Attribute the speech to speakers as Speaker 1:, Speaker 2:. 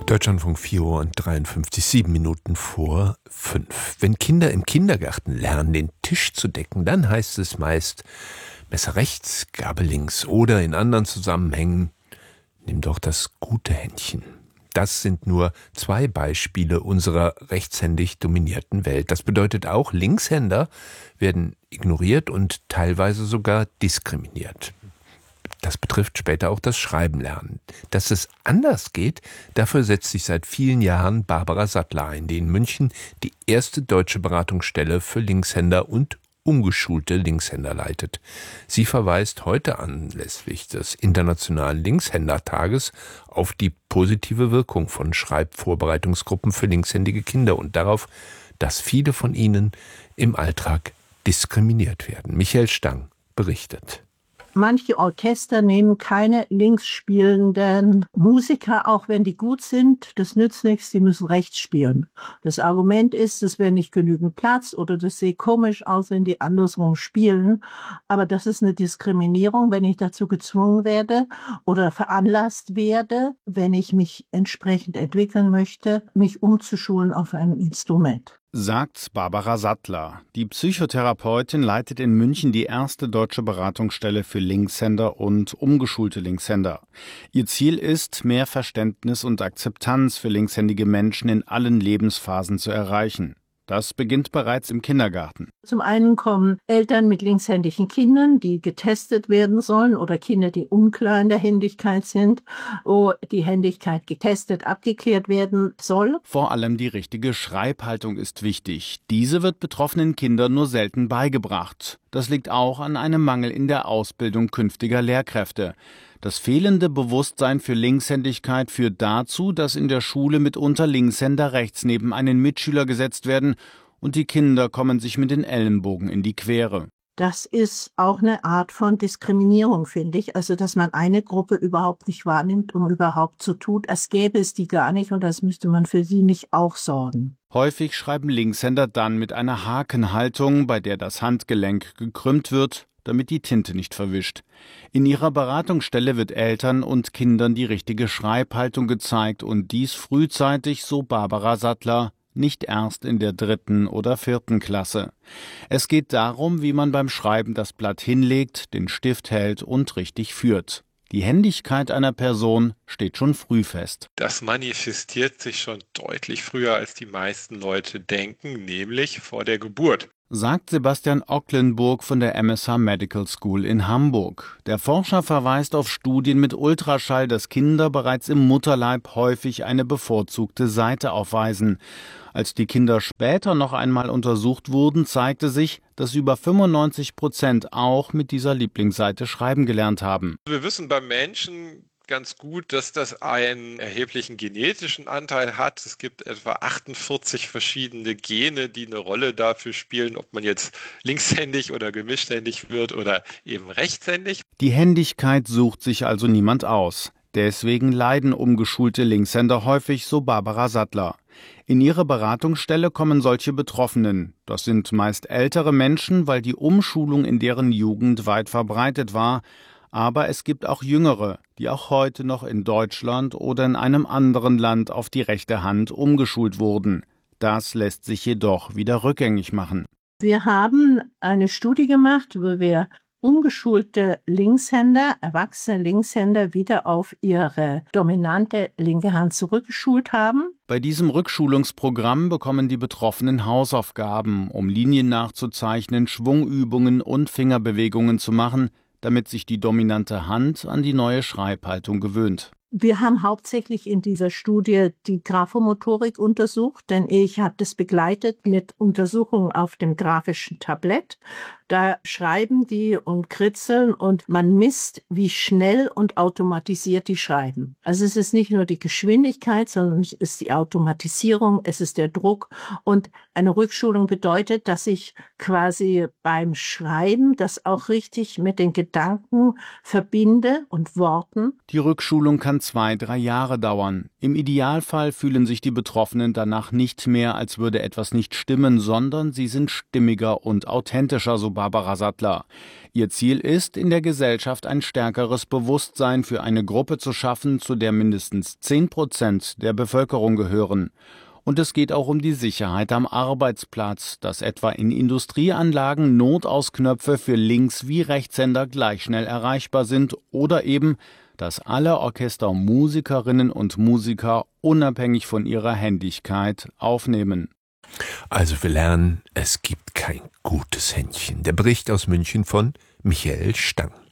Speaker 1: Deutschlandfunk 4 Uhr und 53, 7 Minuten vor 5. Wenn Kinder im Kindergarten lernen, den Tisch zu decken, dann heißt es meist Messer rechts, Gabel links oder in anderen Zusammenhängen, nimm doch das gute Händchen. Das sind nur 2 Beispiele unserer rechtshändig dominierten Welt. Das bedeutet auch, Linkshänder werden ignoriert und teilweise sogar diskriminiert. Das betrifft später auch das Schreibenlernen. Dass es anders geht, dafür setzt sich seit vielen Jahren Barbara Sattler ein, die in München die erste deutsche Beratungsstelle für Linkshänder und umgeschulte Linkshänder leitet. Sie verweist heute anlässlich des Internationalen Linkshändertages auf die positive Wirkung von Schreibvorbereitungsgruppen für linkshändige Kinder und darauf, dass viele von ihnen im Alltag diskriminiert werden. Michael Stang berichtet.
Speaker 2: Manche Orchester nehmen keine links spielenden Musiker, auch wenn die gut sind. Das nützt nichts, die müssen rechts spielen. Das Argument ist, es wäre nicht genügend Platz oder das sehe komisch aus, wenn die andersrum spielen. Aber das ist eine Diskriminierung, wenn ich dazu gezwungen werde oder veranlasst werde, wenn ich mich entsprechend entwickeln möchte, mich umzuschulen auf ein Instrument.
Speaker 3: Sagt Barbara Sattler. Die Psychotherapeutin leitet in München die erste deutsche Beratungsstelle für Linkshänder und umgeschulte Linkshänder. Ihr Ziel ist, mehr Verständnis und Akzeptanz für linkshändige Menschen in allen Lebensphasen zu erreichen. Das beginnt bereits im Kindergarten.
Speaker 2: Zum einen kommen Eltern mit linkshändigen Kindern, die getestet werden sollen, oder Kinder, die unklar in der Händigkeit sind, wo die Händigkeit getestet, abgeklärt werden soll.
Speaker 3: Vor allem die richtige Schreibhaltung ist wichtig. Diese wird betroffenen Kindern nur selten beigebracht. Das liegt auch an einem Mangel in der Ausbildung künftiger Lehrkräfte. Das fehlende Bewusstsein für Linkshändigkeit führt dazu, dass in der Schule mitunter Linkshänder rechts neben einen Mitschüler gesetzt werden und die Kinder kommen sich mit den Ellenbogen in die Quere.
Speaker 2: Das ist auch eine Art von Diskriminierung, finde ich. Also, dass man eine Gruppe überhaupt nicht wahrnimmt und überhaupt so tut, als gäbe es die gar nicht und als müsste man für sie nicht auch sorgen.
Speaker 3: Häufig schreiben Linkshänder dann mit einer Hakenhaltung, bei der das Handgelenk gekrümmt wird, damit die Tinte nicht verwischt. In ihrer Beratungsstelle wird Eltern und Kindern die richtige Schreibhaltung gezeigt und dies frühzeitig, so Barbara Sattler, nicht erst in der 3. oder 4. Klasse. Es geht darum, wie man beim Schreiben das Blatt hinlegt, den Stift hält und richtig führt. Die Händigkeit einer Person steht schon früh fest.
Speaker 4: Das manifestiert sich schon deutlich früher, als die meisten Leute denken, nämlich vor der Geburt.
Speaker 3: Sagt Sebastian Ocklenburg von der MSH Medical School in Hamburg. Der Forscher verweist auf Studien mit Ultraschall, dass Kinder bereits im Mutterleib häufig eine bevorzugte Seite aufweisen. Als die Kinder später noch einmal untersucht wurden, zeigte sich, dass über 95% auch mit dieser Lieblingsseite schreiben gelernt haben.
Speaker 4: Wir wissen beim Menschen ganz gut, dass das einen erheblichen genetischen Anteil hat. Es gibt etwa 48 verschiedene Gene, die eine Rolle dafür spielen, ob man jetzt linkshändig oder gemischthändig wird oder eben rechtshändig.
Speaker 3: Die Händigkeit sucht sich also niemand aus. Deswegen leiden umgeschulte Linkshänder häufig, so Barbara Sattler. In ihre Beratungsstelle kommen solche Betroffenen. Das sind meist ältere Menschen, weil die Umschulung in deren Jugend weit verbreitet war. Aber es gibt auch Jüngere, die auch heute noch in Deutschland oder in einem anderen Land auf die rechte Hand umgeschult wurden. Das lässt sich jedoch wieder rückgängig machen.
Speaker 2: Wir haben eine Studie gemacht, wo wir umgeschulte Linkshänder, erwachsene Linkshänder wieder auf ihre dominante linke Hand zurückgeschult haben.
Speaker 3: Bei diesem Rückschulungsprogramm bekommen die Betroffenen Hausaufgaben, um Linien nachzuzeichnen, Schwungübungen und Fingerbewegungen zu machen, damit sich die dominante Hand an die neue Schreibhaltung gewöhnt.
Speaker 2: Wir haben hauptsächlich in dieser Studie die Graphomotorik untersucht, denn ich habe das begleitet mit Untersuchungen auf dem grafischen Tablett. Da schreiben die und kritzeln und man misst, wie schnell und automatisiert die schreiben. Also es ist nicht nur die Geschwindigkeit, sondern es ist die Automatisierung, es ist der Druck und Eine Rückschulung bedeutet, dass ich quasi beim Schreiben das auch richtig mit den Gedanken verbinde und Worten.
Speaker 3: Die Rückschulung kann 2-3 Jahre dauern. Im Idealfall fühlen sich die Betroffenen danach nicht mehr, als würde etwas nicht stimmen, sondern sie sind stimmiger und authentischer, so Barbara Sattler. Ihr Ziel ist, in der Gesellschaft ein stärkeres Bewusstsein für eine Gruppe zu schaffen, zu der mindestens 10% der Bevölkerung gehören. Und es geht auch um die Sicherheit am Arbeitsplatz, dass etwa in Industrieanlagen Notausknöpfe für Links- wie Rechtshänder gleich schnell erreichbar sind oder eben, dass alle Orchestermusikerinnen und Musiker unabhängig von ihrer Händigkeit aufnehmen.
Speaker 1: Also wir lernen, es gibt kein gutes Händchen. Der Bericht aus München von Michael Stang.